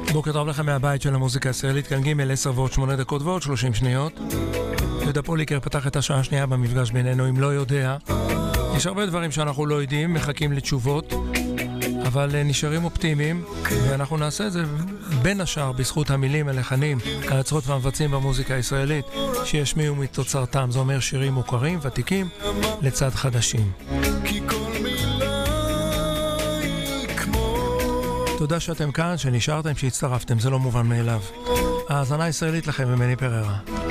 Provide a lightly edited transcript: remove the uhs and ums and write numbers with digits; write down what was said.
בוקר טוב לכם מהבית של המוזיקה הישראלית, כאן ג' 10 ועוד 8 דקות ועוד 30 שניות. יהודה פוליקר פתח את השעה השנייה במפגש בינינו. אם לא יודע, יש הרבה דברים שאנחנו לא יודעים, מחכים לתשובות, אבל נשארים אופטימיים, ואנחנו נעשה את זה בין השאר בזכות המילים, הלחנים, היוצרות והמבצעים במוזיקה הישראלית שישמיעו מתוצרתם. זה אומר שירים מוכרים, ותיקים, לצד חדשים. תודה שאתם כאן, שנשארתם, שהצטרפתם, זה לא מובן מאליו. האזנה ישראלית לכם ממני פררה.